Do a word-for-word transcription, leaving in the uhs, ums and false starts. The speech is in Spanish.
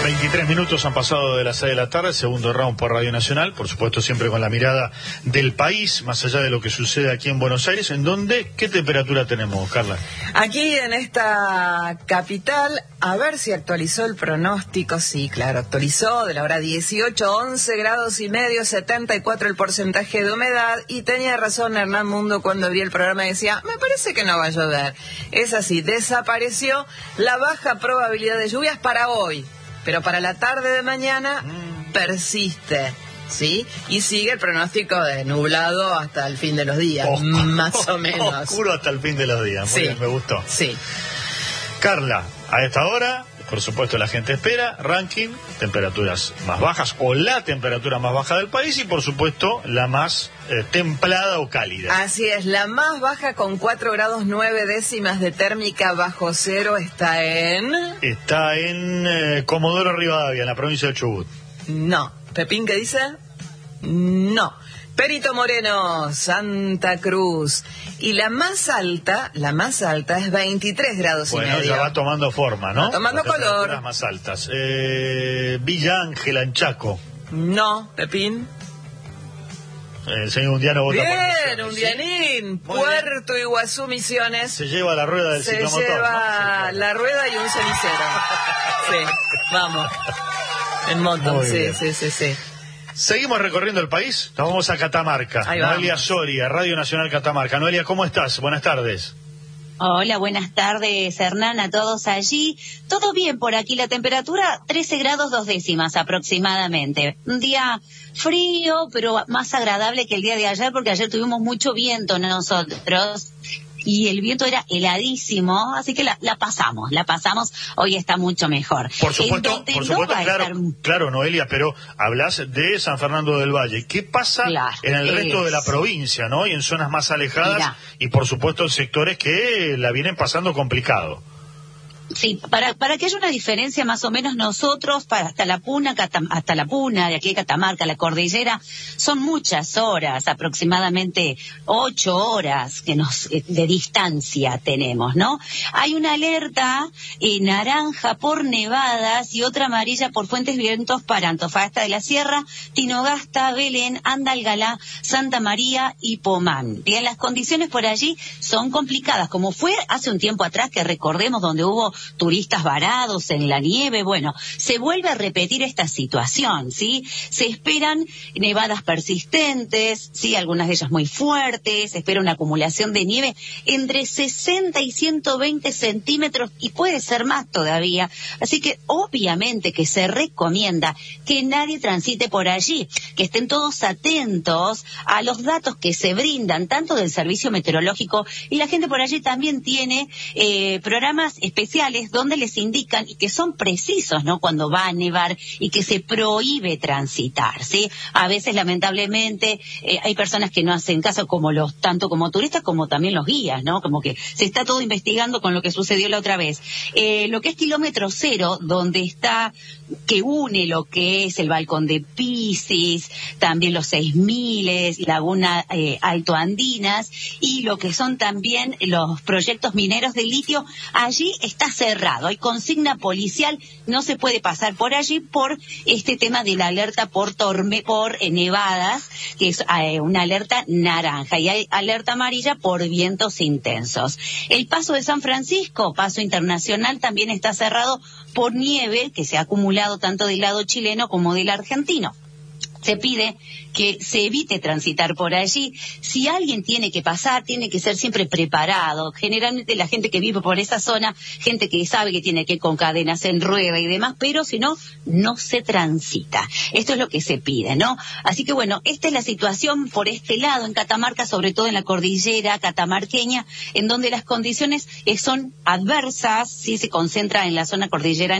veintitrés minutos han pasado de las seis de la tarde, segundo round por Radio Nacional, por supuesto siempre con la mirada del país, más allá de lo que sucede aquí en Buenos Aires. ¿En dónde? ¿Qué temperatura tenemos, Carla? Aquí en esta capital, a ver si actualizó el pronóstico. Sí, claro, actualizó de la hora dieciocho, once grados y medio, setenta y cuatro el porcentaje de humedad, y tenía razón Hernán Mundo cuando abría el programa y decía, me parece que no va a llover. Es así, desapareció la baja probabilidad de lluvias para hoy. Pero para la tarde de mañana mm. persiste, ¿sí? Y sigue el pronóstico de nublado hasta el fin de los días, oscuro, más o menos. Oscuro hasta el fin de los días, muy sí, bien, me gustó. Sí. Carla, a esta hora, por supuesto la gente espera, ranking, temperaturas más bajas, o la temperatura más baja del país, y por supuesto la más eh, templada o cálida. Así es, la más baja con cuatro grados nueve décimas de térmica bajo cero está en... Está en eh, Comodoro Rivadavia, en la provincia de Chubut. No. ¿Pepín qué dice? No. Perito Moreno, Santa Cruz. Y la más alta, la más alta es veintitrés grados bueno, y medio. Bueno, ya va tomando forma, ¿no? Va tomando las color. Las más altas. Eh, Villa Ángela, en Chaco. No, Pepín. El señor Undiano vota bien, por Undianín. Puerto Iguazú, Misiones. Se lleva la rueda del Se ciclomotor. lleva ¿no? Se la rueda y un cenicero. Sí, vamos. En moto, muy sí, bien. sí, sí, sí. Seguimos recorriendo el país, nos vamos a Catamarca. Ahí Noelia vamos. Soria, Radio Nacional Catamarca. Noelia, ¿cómo estás? Buenas tardes. Hola, buenas tardes, Hernán, a todos allí. Todo bien por aquí, la temperatura trece grados dos décimas aproximadamente. Un día frío, pero más agradable que el día de ayer, porque ayer tuvimos mucho viento nosotros. Y el viento era heladísimo, así que la, la pasamos, la pasamos, hoy está mucho mejor. Por supuesto, por supuesto, no claro, estar... claro, Noelia, pero hablas de San Fernando del Valle. ¿Qué pasa claro, en el es... resto de la provincia, no? Y en zonas más alejadas, Mira. y por supuesto en sectores que la vienen pasando complicado. Sí, para para que haya una diferencia más o menos nosotros, para hasta la Puna, Catam, hasta la Puna, de aquí de Catamarca, la cordillera, son muchas horas, aproximadamente ocho horas que nos de distancia tenemos, ¿no? Hay una alerta eh, naranja por nevadas y otra amarilla por fuentes vientos para Antofagasta de la Sierra, Tinogasta, Belén, Andalgalá, Santa María y Pomán. Bien, las condiciones por allí son complicadas, como fue hace un tiempo atrás, que recordemos, donde hubo turistas varados en la nieve. Bueno, se vuelve a repetir esta situación, ¿sí? Se esperan nevadas persistentes, ¿sí? Algunas de ellas muy fuertes, se espera una acumulación de nieve entre sesenta y ciento veinte centímetros, y puede ser más todavía. Así que obviamente que se recomienda que nadie transite por allí, que estén todos atentos a los datos que se brindan, tanto del servicio meteorológico, y la gente por allí también tiene eh, programas especiales donde les indican, y que son precisos, ¿no?, cuando va a nevar, y que se prohíbe transitar, ¿sí? A veces, lamentablemente, eh, hay personas que no hacen caso, como los, tanto como turistas como también los guías, ¿no? Como que se está todo investigando con lo que sucedió la otra vez. Eh, lo que es kilómetro cero, donde está, que une lo que es el balcón de Piscis, también los seis miles, Laguna eh, Alto Andinas, y lo que son también los proyectos mineros de litio, allí está cerrado, hay consigna policial, no se puede pasar por allí por este tema de la alerta por torme, por eh, nevadas, que es eh, una alerta naranja, y hay alerta amarilla por vientos intensos. El paso de San Francisco, paso internacional, también está cerrado por nieve que se ha acumulado tanto del lado chileno como del argentino. Se pide que se evite transitar por allí. Si alguien tiene que pasar, tiene que ser siempre preparado. Generalmente la gente que vive por esa zona, gente que sabe que tiene que ir con cadenas en rueda y demás, pero si no, no se transita. Esto es lo que se pide, ¿no? Así que bueno, esta es la situación por este lado en Catamarca, sobre todo en la cordillera catamarqueña, en donde las condiciones son adversas, sí se concentra en la zona cordillera